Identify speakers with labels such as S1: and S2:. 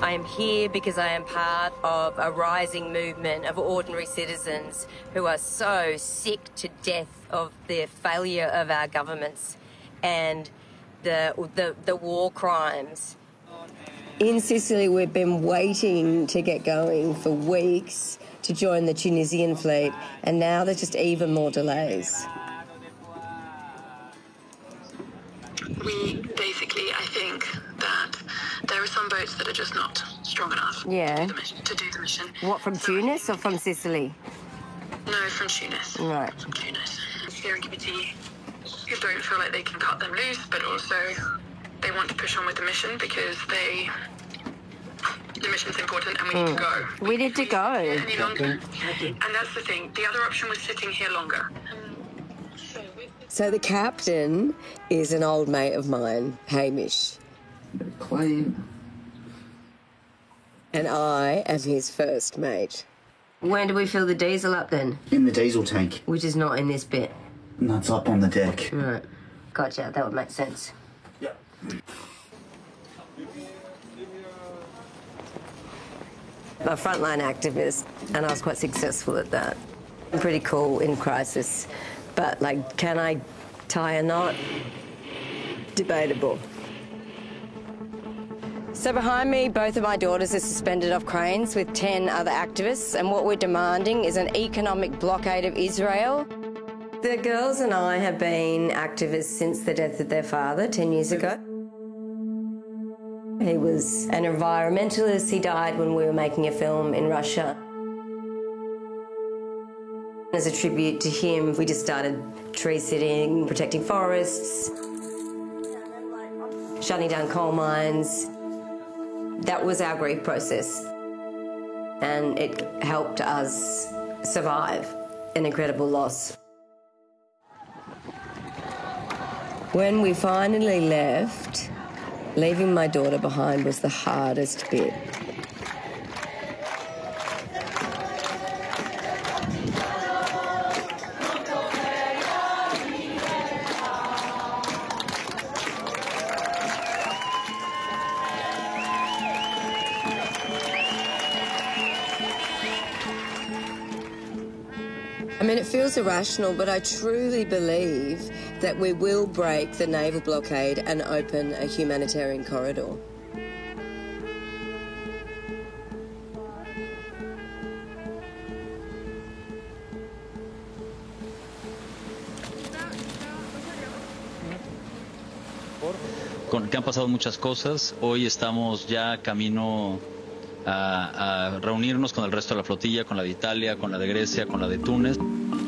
S1: I am here because I am part of a rising movement of ordinary citizens who are so sick to death of the failure of our governments and the war crimes.
S2: In Sicily, we've been waiting to get going for weeks to join the Tunisian fleet, and now there's just even more delays.
S3: I think that there are some boats that are just not strong enough to do the mission.
S2: What, from Tunis or from Sicily?
S3: No, from Tunis.
S2: Right.
S3: From Tunis. The steering committee who don't feel like they can cut them loose, but also they want to push on with the mission because the mission's important and we need to go.
S2: We need to go.
S3: Any longer. And that's the thing. The other option was sitting here longer.
S2: So the captain is an old mate of mine, Hamish.
S4: Quiet.
S2: And I am his first mate. When do we fill the diesel up then?
S4: In the diesel tank.
S2: Which is not in this bit.
S4: And that's up on the deck.
S2: Right. Gotcha, that would make sense.
S4: Yeah.
S2: I'm a frontline activist, and I was quite successful at that. I'm pretty cool in crisis, but, like, can I tie a knot? Debatable. So behind me, both of my daughters are suspended off cranes with 10 other activists, and what we're demanding is an economic blockade of Israel. The girls and I have been activists since the death of their father 10 years ago. He was an environmentalist. He died when we were making a film in Russia. As a tribute to him, we just started tree sitting, protecting forests, shutting down coal mines. That was our grief process, and it helped us survive an incredible loss. When we finally left, leaving my daughter behind was the hardest bit. I mean, it feels irrational, but I truly believe that we will break the naval blockade and open a humanitarian corridor.
S5: Que han pasado muchas cosas. Hoy estamos ya camino a reunirnos con el resto de la flotilla, con la de Italia, con la de Grecia, con la de Túnez.